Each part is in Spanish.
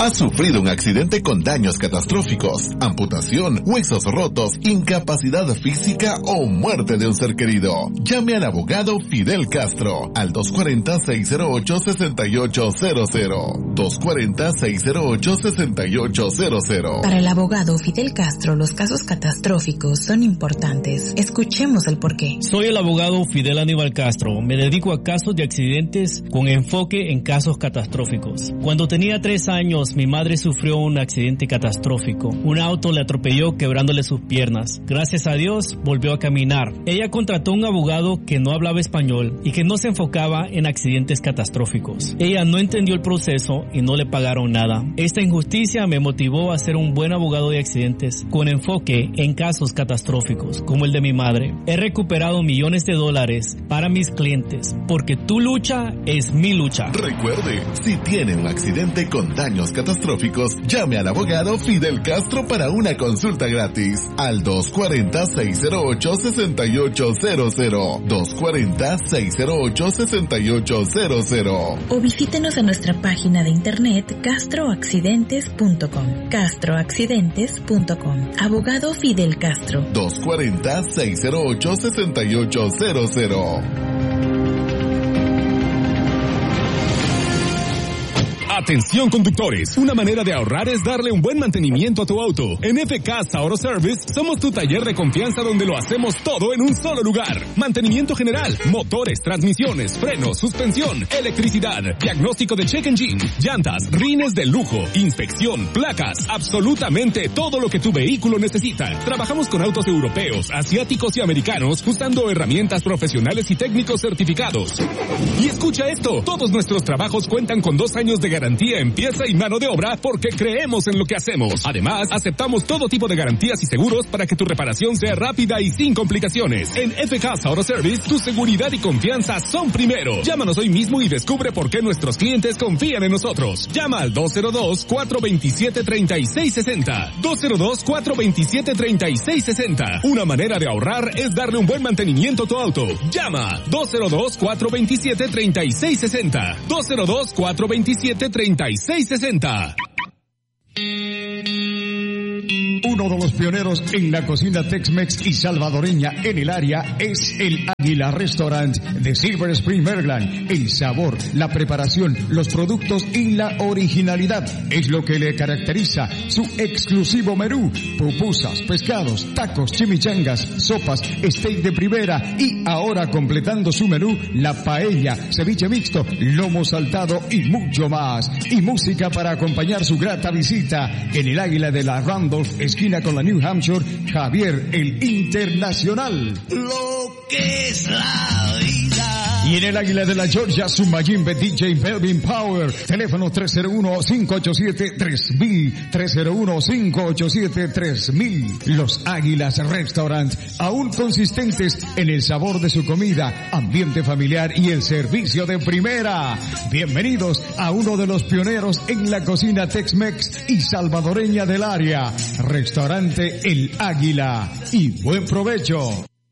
¿Has sufrido un accidente con daños catastróficos, amputación, huesos rotos, incapacidad física o muerte de un ser querido? Llame al abogado Fidel Castro al 240-608-6800. 240-608-6800. Para el abogado Fidel Castro, los casos catastróficos son importantes. Escuchemos el porqué. Soy el abogado Fidel Aníbal Castro. Me dedico a casos de accidentes con enfoque en casos catastróficos. Cuando tenía 3 años, mi madre sufrió un accidente catastrófico. Un auto le atropelló quebrándole sus piernas. Gracias a Dios, volvió a caminar. Ella contrató un abogado que no hablaba español y que no se enfocaba en accidentes catastróficos. Ella no entendió el proceso y no le pagaron nada. Esta injusticia me motivó a ser un buen abogado de accidentes con enfoque en casos catastróficos, como el de mi madre. He recuperado millones de dólares para mis clientes, porque tu lucha es mi lucha. Recuerde, si tiene un accidente con daños catastróficos, llame al abogado Fidel Castro para una consulta gratis al 240-608-6800. 240-608-6800. O visítenos en nuestra página de internet castroaccidentes.com. castroaccidentes.com. Abogado Fidel Castro. 240-608-6800. Atención conductores, una manera de ahorrar es darle un buen mantenimiento a tu auto. En FK Auto Service somos tu taller de confianza donde lo hacemos todo en un solo lugar. Mantenimiento general, motores, transmisiones, frenos, suspensión, electricidad, diagnóstico de check engine, llantas, rines de lujo, inspección, placas, absolutamente todo lo que tu vehículo necesita. Trabajamos con autos europeos, asiáticos y americanos usando herramientas profesionales y técnicos certificados. Y escucha esto, todos nuestros trabajos cuentan con 2 años de garantía en pieza y mano de obra porque creemos en lo que hacemos. Además, aceptamos todo tipo de garantías y seguros para que tu reparación sea rápida y sin complicaciones. En FK Auto Service, tu seguridad y confianza son primero. Llámanos hoy mismo y descubre por qué nuestros clientes confían en nosotros. Llama al 202-427-3660. 202-427-3660. Una manera de ahorrar es darle un buen mantenimiento a tu auto. Llama 202-427-3660. 202-427-3660. Uno de los pioneros en la cocina Tex-Mex y salvadoreña en el área es el Águila Restaurant de Silver Spring, Maryland. El sabor, la preparación, los productos y la originalidad es lo que le caracteriza su exclusivo menú. Pupusas, pescados, tacos, chimichangas, sopas, steak de primera y ahora completando su menú, la paella, ceviche mixto, lomo saltado y mucho más. Y música para acompañar su grata visita en el Águila de la Randolph, esquina con la New Hampshire, Javier el Internacional. Lo que es la vida. Y en el Águila de la Georgia, su Mayimbe DJ Melvin Power. Teléfono 301-587-3000. 301-587-3000. Los Águilas Restaurant, aún consistentes en el sabor de su comida, ambiente familiar y el servicio de primera. Bienvenidos a uno de los pioneros en la cocina Tex-Mex y salvadoreña del área. Restaurante El Águila. Y buen provecho.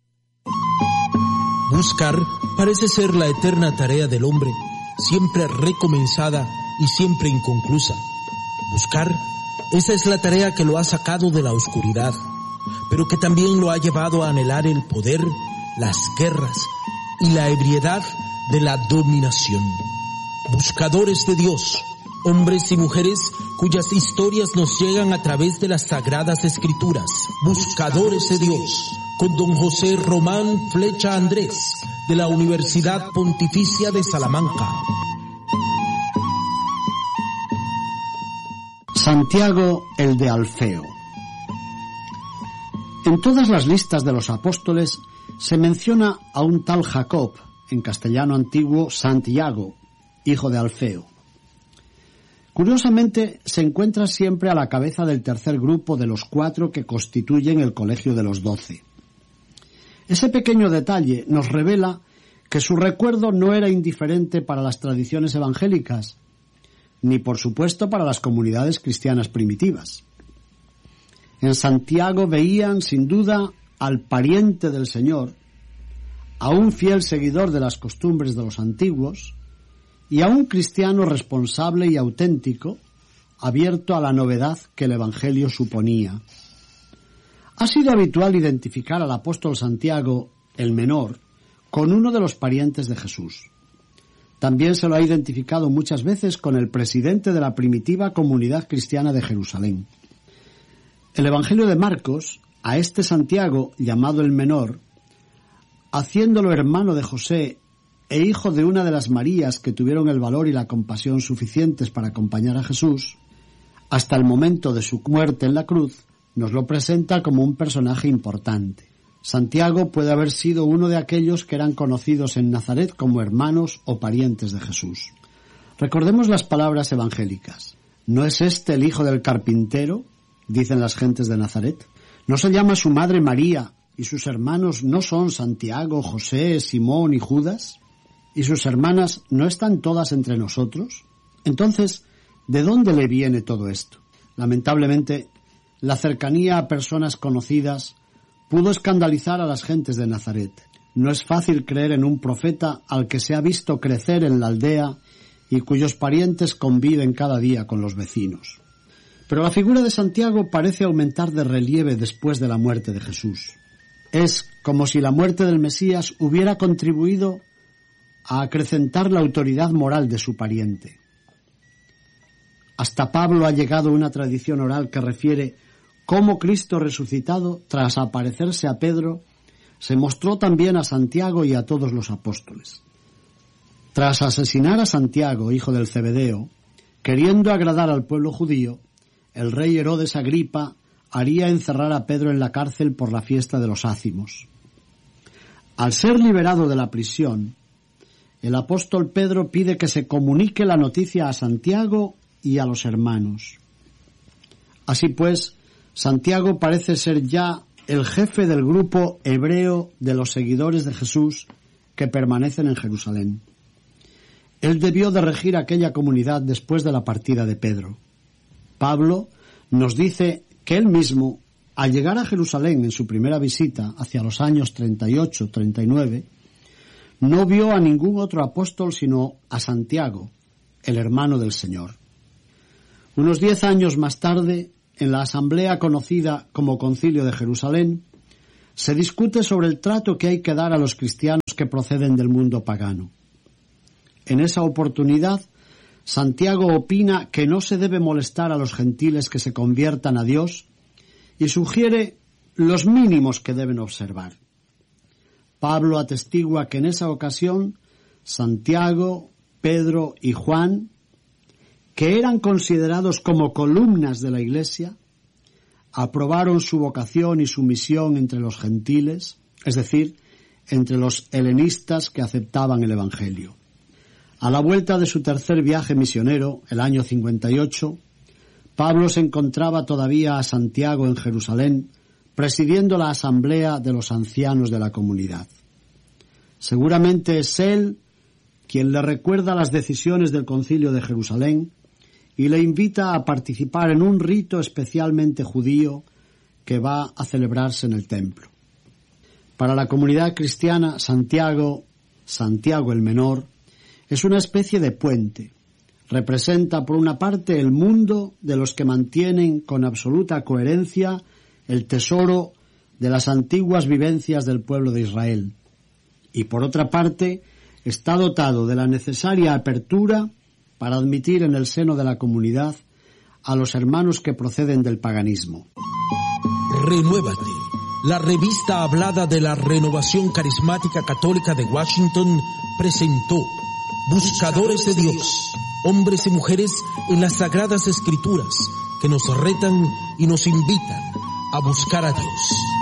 Buscar parece ser la eterna tarea del hombre, siempre recomenzada y siempre inconclusa. Buscar, esa es la tarea que lo ha sacado de la oscuridad, pero que también lo ha llevado a anhelar el poder, las guerras y la ebriedad de la dominación. Buscadores de Dios, hombres y mujeres cuyas historias nos llegan a través de las sagradas escrituras. Buscadores de Dios, con don José Román Flecha Andrés, de la Universidad Pontificia de Salamanca. Santiago el de Alfeo. En todas las listas de los apóstoles se menciona a un tal Jacob, en castellano antiguo Santiago, hijo de Alfeo. Curiosamente, se encuentra siempre a la cabeza del tercer grupo de los 4 que constituyen el Colegio de los 12. Ese pequeño detalle nos revela que su recuerdo no era indiferente para las tradiciones evangélicas, ni por supuesto para las comunidades cristianas primitivas. En Santiago veían sin duda al pariente del Señor, a un fiel seguidor de las costumbres de los antiguos y a un cristiano responsable y auténtico, abierto a la novedad que el Evangelio suponía. Ha sido habitual identificar al apóstol Santiago, el menor, con uno de los parientes de Jesús. También se lo ha identificado muchas veces con el presidente de la primitiva comunidad cristiana de Jerusalén. El Evangelio de Marcos, a este Santiago, llamado el menor, haciéndolo hermano de José e hijo de una de las Marías que tuvieron el valor y la compasión suficientes para acompañar a Jesús, hasta el momento de su muerte en la cruz, nos lo presenta como un personaje importante. Santiago puede haber sido uno de aquellos que eran conocidos en Nazaret como hermanos o parientes de Jesús. Recordemos las palabras evangélicas. ¿No es este el hijo del carpintero?, dicen las gentes de Nazaret. ¿No se llama su madre María y sus hermanos no son Santiago, José, Simón y Judas? ¿Y sus hermanas no están todas entre nosotros? Entonces, ¿de dónde le viene todo esto? Lamentablemente, la cercanía a personas conocidas pudo escandalizar a las gentes de Nazaret. No es fácil creer en un profeta al que se ha visto crecer en la aldea y cuyos parientes conviven cada día con los vecinos. Pero la figura de Santiago parece aumentar de relieve después de la muerte de Jesús. Es como si la muerte del Mesías hubiera contribuido a acrecentar la autoridad moral de su pariente. Hasta Pablo ha llegado una tradición oral que refiere cómo Cristo resucitado, tras aparecerse a Pedro, se mostró también a Santiago y a todos los apóstoles. Tras asesinar a Santiago, hijo del Zebedeo, queriendo agradar al pueblo judío, el rey Herodes Agripa haría encerrar a Pedro en la cárcel por la fiesta de los Ácimos. Al ser liberado de la prisión, el apóstol Pedro pide que se comunique la noticia a Santiago y a los hermanos. Así pues, Santiago parece ser ya el jefe del grupo hebreo de los seguidores de Jesús que permanecen en Jerusalén. Él debió de regir aquella comunidad después de la partida de Pedro. Pablo nos dice que él mismo, al llegar a Jerusalén en su primera visita hacia los años 38-39, no vio a ningún otro apóstol sino a Santiago, el hermano del Señor. Unos 10 años más tarde, en la asamblea conocida como Concilio de Jerusalén, se discute sobre el trato que hay que dar a los cristianos que proceden del mundo pagano. En esa oportunidad, Santiago opina que no se debe molestar a los gentiles que se conviertan a Dios y sugiere los mínimos que deben observar. Pablo atestigua que en esa ocasión Santiago, Pedro y Juan, que eran considerados como columnas de la Iglesia, aprobaron su vocación y su misión entre los gentiles, es decir, entre los helenistas que aceptaban el Evangelio. A la vuelta de su tercer viaje misionero, el año 58, Pablo se encontraba todavía a Santiago en Jerusalén, presidiendo la asamblea de los ancianos de la comunidad. Seguramente es él quien le recuerda las decisiones del Concilio de Jerusalén y le invita a participar en un rito especialmente judío que va a celebrarse en el templo. Para la comunidad cristiana, Santiago el Menor, es una especie de puente. Representa, por una parte, el mundo de los que mantienen con absoluta coherencia el tesoro de las antiguas vivencias del pueblo de Israel. Y, por otra parte, está dotado de la necesaria apertura para admitir en el seno de la comunidad a los hermanos que proceden del paganismo. Renuévate, la revista hablada de la Renovación Carismática Católica de Washington, presentó Buscadores de Dios, hombres y mujeres en las Sagradas Escrituras que nos retan y nos invitan a buscar a Dios.